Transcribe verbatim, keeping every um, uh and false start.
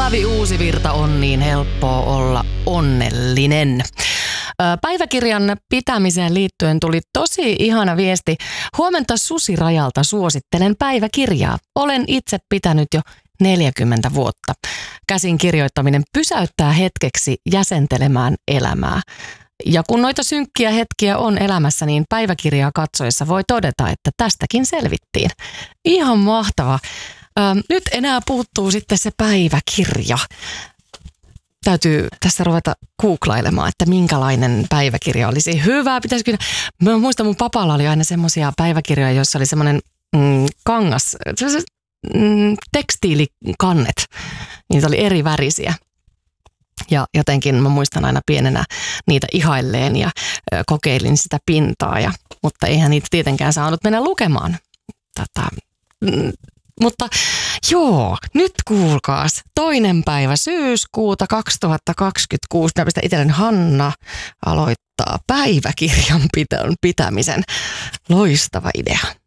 Olavi Uusivirta on niin helppoa olla onnellinen. Päiväkirjan pitämiseen liittyen tuli tosi ihana viesti. Huomenta Susi Rajalta, suosittelen päiväkirjaa. Olen itse pitänyt jo neljäkymmentä vuotta. Käsin kirjoittaminen pysäyttää hetkeksi jäsentelemään elämää. Ja kun noita synkkiä hetkiä on elämässä, niin päiväkirjaa katsoessa voi todeta, että tästäkin selvittiin. Ihan mahtava. Ähm, nyt enää puuttuu sitten se päiväkirja. Täytyy tässä ruveta googlailemaan, että minkälainen päiväkirja olisi hyvä. Pitäisikö... Mä muistan, mun papalla oli aina semmoisia päiväkirjoja, joissa oli semmoinen mm, kangas, mm, tekstiilikannet. Niitä oli eri värisiä. Ja jotenkin mä muistan aina pienenä niitä ihailleen ja ö, kokeilin sitä pintaa. Ja, mutta eihän niitä tietenkään saanut mennä lukemaan. Tota, mm, mutta joo, nyt kuulkaas. Toinen päivä syyskuuta kaksituhattakaksikymmentäkuusi. Mä pistän itselleni Hanna aloittaa päiväkirjan pitämisen. Loistava idea.